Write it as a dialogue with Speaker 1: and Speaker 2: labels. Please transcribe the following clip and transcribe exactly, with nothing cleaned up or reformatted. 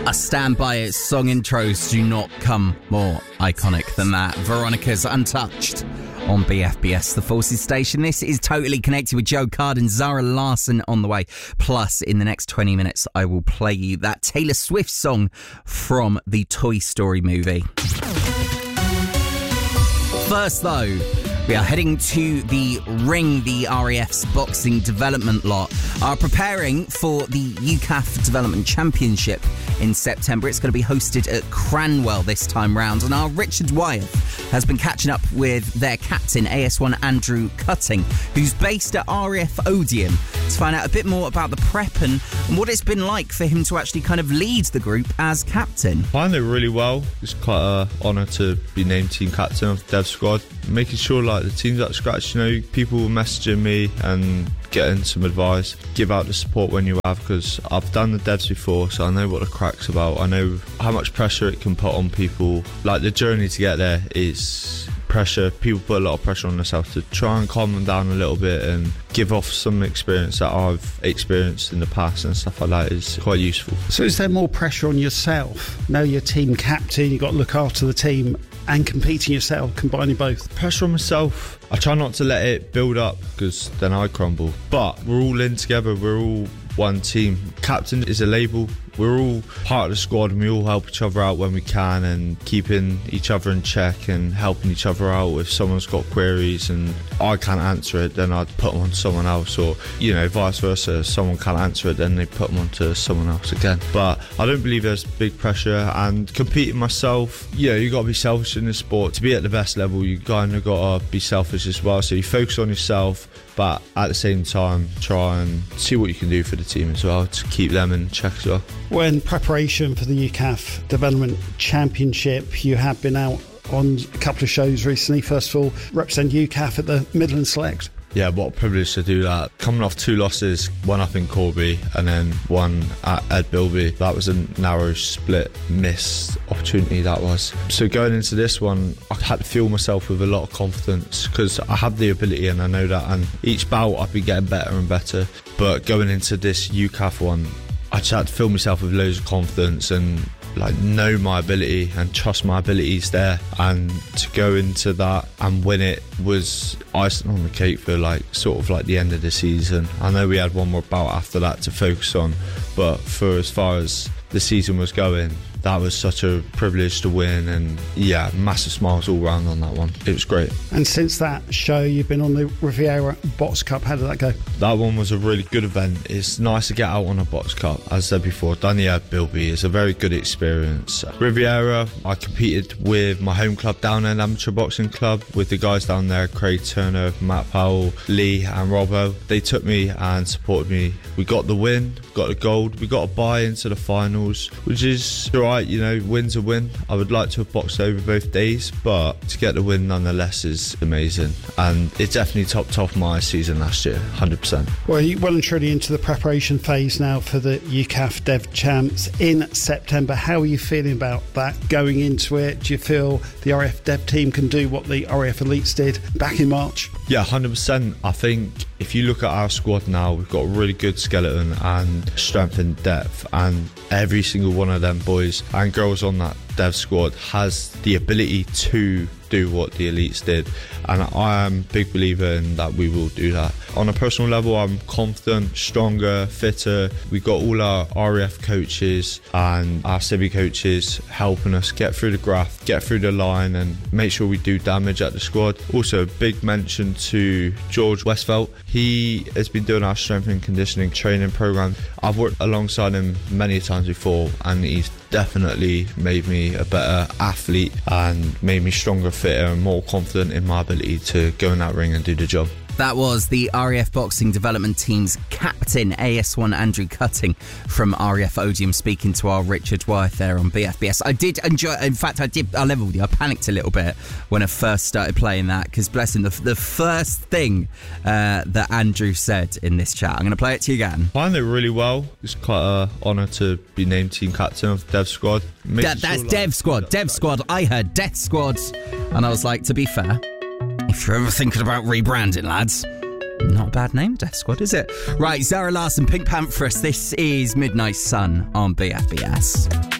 Speaker 1: I stand by it. Song intros do not come more iconic than that. Veronica's Untouched on B F B S, the Forces station. This is Totally Connected with Joe Card and Zara Larsson on the way. Plus, in the next twenty minutes, I will play you that Taylor Swift song from the Toy Story movie. First, though, we are heading to the Ring, the R A F's boxing development lot, are preparing for the U C A F Development Championship in September. It's going to be hosted at Cranwell this time round, and our Richard Wyeth has been catching up with their captain, A S one Andrew Cutting, who's based at R A F Odeum, to find out a bit more about the prep and, and what it's been like for him to actually kind of lead the group as captain.
Speaker 2: I find it really well. It's quite an honour to be named team captain of the Dev squad. Making sure like the team's at scratch, you know, people messaging me and getting some advice, give out the support when you have, because I've done the devs before, so I know what the crack's about. I know how much pressure it can put on people. Like, the journey to get there is pressure. People put a lot of pressure on themselves to try and calm them down a little bit and give off some experience that I've experienced in the past and stuff like that is quite useful.
Speaker 3: So is there more pressure on yourself? Now you're team captain, you've got to look after the team and competing yourself, combining both?
Speaker 2: Pressure on myself, I try not to let it build up because then I crumble. But we're all in together, we're all one team. Captain is a label. We're all part of the squad and we all help each other out when we can, and keeping each other in check and helping each other out. If someone's got queries and I can't answer it, then I'd put them on someone else, or, you know, vice versa. If someone can't answer it, then they put them onto someone else again. But I don't believe there's big pressure, and competing myself, you know, you got to be selfish in this sport. To be at the best level, you kind of got to be selfish as well. So you focus on yourself, but at the same time try and see what you can do for the team as well to keep them in check as well.
Speaker 3: When preparation for the U C A F Development Championship, you have been out on a couple of shows recently. First of all, represent U C A F at the Midland Select.
Speaker 2: Yeah, what a privilege to do that. Coming off two losses, one up in Corby and then one at Ed Bilby. That was a narrow split, missed opportunity that was. So going into this one, I had to fuel myself with a lot of confidence because I have the ability and I know that, and each bout I've been getting better and better. But going into this U C A F one, I just had to fill myself with loads of confidence and like know my ability and trust my abilities there, and to go into that and win it was icing on the cake for like sort of like the end of the season. I know we had one more bout after that to focus on, but for as far as the season was going, that was such a privilege to win, and yeah, massive smiles all round on that one. It was great.
Speaker 3: And since that show, you've been on the Riviera Box Cup. How did that go?
Speaker 2: That one was a really good event. It's nice to get out on a Box Cup. As I said before, done the Ed Bilby. It's a very good experience. Riviera, I competed with my home club, Down End Amateur Boxing Club, with the guys down there, Craig Turner, Matt Powell, Lee and Robbo. They took me and supported me. We got the win, got the gold, we got a buy into the finals, which is alright. You know, win's a win. I would like to have boxed over both days, but to get the win nonetheless is amazing, and it definitely topped off my season last year, one hundred percent.
Speaker 3: Well, you're well and truly into the preparation phase now for the U C A F Dev Champs in September. How are you feeling about that going into it? Do you feel the R A F Dev team can do what the R A F Elites did back in March?
Speaker 2: Yeah, one hundred percent. I think if you look at our squad now, we've got a really good skeleton and strength and depth, and every single one of them boys and girls on that dev squad has the ability to do what the elites did, and I am a big believer in that we will do that. On a personal level, I'm confident, stronger, fitter. We've got all our R A F coaches and our civi coaches helping us get through the graft, get through the line and make sure we do damage at the squad. Also, a big mention to George Westfelt. He has been doing our strength and conditioning training program. I've worked alongside him many times before, and he's definitely made me a better athlete and made me stronger, fitter and more confident in my ability to go in that ring and do the job.
Speaker 1: That was the R A F Boxing Development Team's captain, A S one Andrew Cutting from R A F Odeum, speaking to our Richard Wyeth there on B F B S. I did enjoy, in fact, I did, I level with you, I panicked a little bit when I first started playing that, because bless him, the, the first thing uh, that Andrew said in this chat, I'm going to play it to you again.
Speaker 2: I find it really well. It's quite an honour to be named team captain of the Dev Squad.
Speaker 1: Da, that's sure, Dev like, Squad, Dev Squad. I heard Death Squad, and I was like, to be fair, if you're ever thinking about rebranding, lads, Not a bad name, Death Squad, is it? Right, Zara Larsson, Pink Pantheress. This is Midnight Sun on B F B S.